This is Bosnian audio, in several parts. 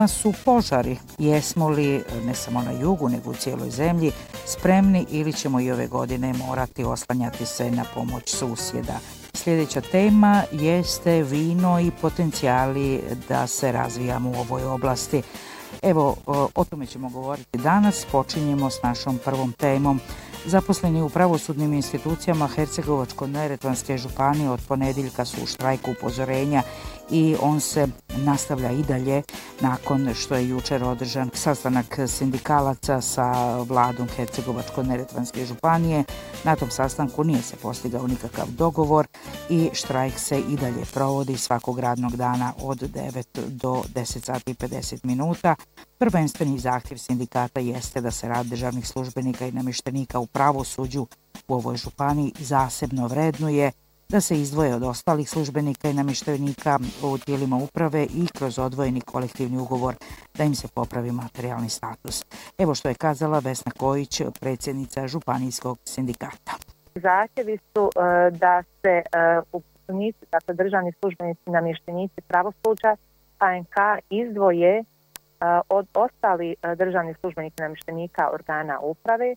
su požari. Jesmo li, ne samo na jugu, nego u cijeloj zemlji, spremni ili ćemo i ove godine morati oslanjati se na pomoć susjeda? Sljedeća tema jeste vino i potencijali da se razvijamo u ovoj oblasti. Evo, o tome ćemo govoriti danas. Počinjemo s našom prvom temom. Zaposleni u pravosudnim institucijama Hercegovačko-neretvanske županije od ponedjeljka su u štrajku upozorenja i on se nastavlja i dalje nakon što je jučer održan sastanak sindikalaca sa vladom Hercegovačko-neretvanske županije. Na tom sastanku nije se postigao nikakav dogovor i štrajk se i dalje provodi svakog radnog dana od 9 do 10 sati i 50 minuta. Prvenstveni zahtjev sindikata jeste da se rad državnih službenika i namještenika u pravosuđu u ovoj županiji zasebno vrednuje, da se izdvoje od ostalih službenika i namještenika u tijelima uprave i kroz odvojeni kolektivni ugovor da im se popravi materijalni status. Evo što je kazala Vesna Kojić, predsjednica županijskog sindikata. Zahtjevi su da se uposlenici, dakle državni službenici i namještenici pravosuđa HNK izdvoje od ostalih državnih službenika i namještenika organa uprave,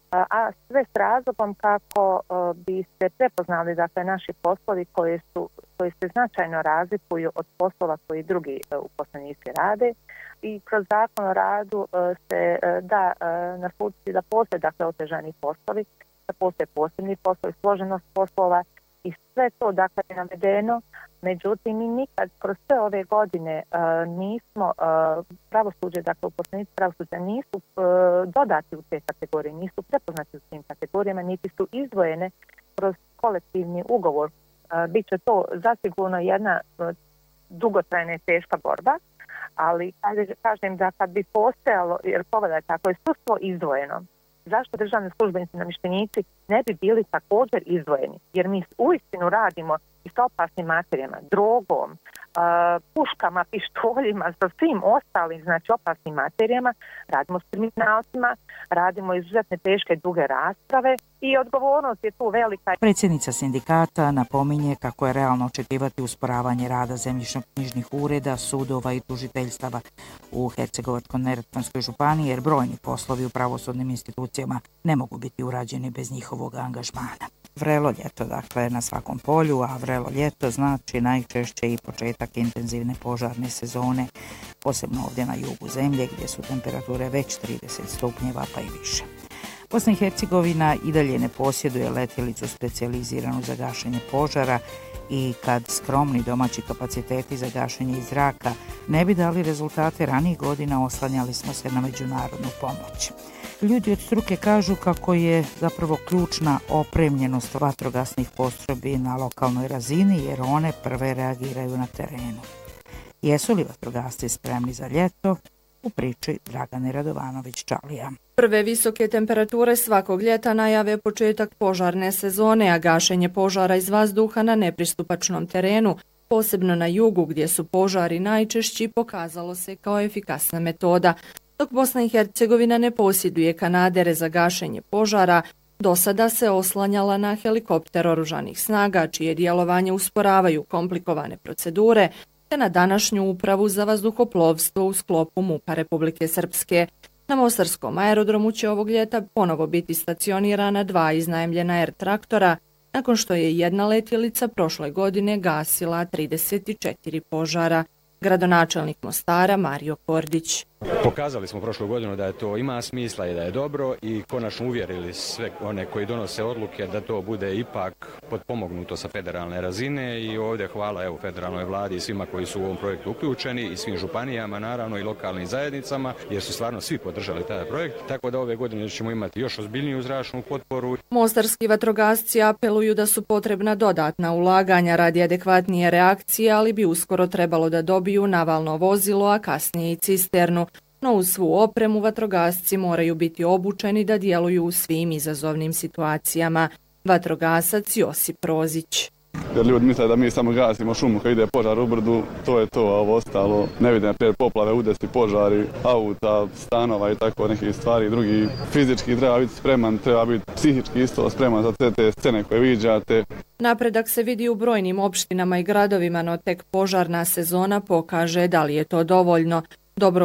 a sve s razlogom kako bi se prepoznali dakle naši poslovi koji se značajno razlikuju od poslova koji drugi uposlenici rade i kroz zakon o radu se da naslutiti da postoje dakle otežani poslovi, da postoje posebni poslovi, složenost poslova i sve to dakle je navedeno. Međutim, mi nikad kroz sve ove godine nismo pravosuđe, dakle uposlenici pravosuđa nisu dodati u te kategorije, nisu prepoznati u tim kategorijama, niti su izdvojene kroz kolektivni ugovor. Biće to zasigurno jedna dugotrajna i teška borba, ali kažem da kad bi postojalo, jer pogledajte, ako je sudstvo izdvojeno, zašto državni službenici i namještenici ne bi bili također izdvojeni? Jer mi uistinu radimo i sa opasnim materijama, drogom, puškama, pištoljima, sa svim ostalim znači opasnim materijama, radimo s kriminalcima, radimo izuzetne teške duge rasprave i odgovornost je tu velika. Predsjednica sindikata napominje kako je realno očekivati usporavanje rada zemljišno-knjižnih ureda, sudova i tužiteljstava u Hercegovačko-neretvanskoj županiji, jer brojni poslovi u pravosudnim institucijama ne mogu biti urađeni bez njihovog angažmana. Vrelo ljeto, dakle, na svakom polju, a vrelo ljeto znači najčešće i početak intenzivne požarne sezone, posebno ovdje na jugu zemlje gdje su temperature već 30 stupnjeva pa i više. Bosna i Hercegovina i dalje ne posjeduje letjelicu specijaliziranu za gašenje požara i kad skromni domaći kapaciteti za gašenje iz zraka ne bi dali rezultate ranijih godina, oslanjali smo se na međunarodnu pomoć. Ljudi od struke kažu kako je zapravo ključna opremljenost vatrogasnih postrojbi na lokalnoj razini, jer one prve reagiraju na terenu. Jesu li vatrogasci spremni za ljeto? U priči Dragane Radovanović-Čalija. Prve visoke temperature svakog ljeta najave početak požarne sezone, a gašenje požara iz vazduha na nepristupačnom terenu, posebno na jugu gdje su požari najčešći, pokazalo se kao efikasna metoda. Dok Bosna i Hercegovina ne posjeduje kanadere za gašenje požara, do sada se oslanjala na helikopter oružanih snaga, čije djelovanje usporavaju komplikovane procedure, te na današnju upravu za vazduhoplovstvo u sklopu MUP-a Republike Srpske. Na Mostarskom aerodromu će ovog ljeta ponovo biti stacionirana 2 iznajmljena air traktora, nakon što je jedna letjelica prošle godine gasila 34 požara. Gradonačelnik Mostara Mario Kordić. Pokazali smo prošlu godinu da je to ima smisla i da je dobro i konačno uvjerili sve one koji donose odluke da to bude ipak potpomognuto sa federalne razine i ovdje hvala federalnoj vladi i svima koji su u ovom projektu uključeni i svim županijama naravno i lokalnim zajednicama jer su stvarno svi podržali taj projekt, tako da ove godine ćemo imati još ozbiljniju zračnu potporu. Mostarski vatrogasci apeluju da su potrebna dodatna ulaganja radi adekvatnije reakcije, ali bi uskoro trebalo da dobiju navalno vozilo, a kasnije i cisternu. No uz svu opremu vatrogasci moraju biti obučeni da djeluju u svim izazovnim situacijama. Vatrogasac Josip Rozić. Jer ljudi misle da mi samo gasimo šumu kad ide požar u brdu, to je to, a ovo ostalo ne vidim, naprijed poplave, udesi, požari, auta, stanova i tako nekih stvari. Drugi fizički treba biti spreman, treba biti psihički isto spreman za te scene koje viđate. Napredak se vidi u brojnim opštinama i gradovima, no tek požarna sezona pokaže da li je to dovoljno. Dobro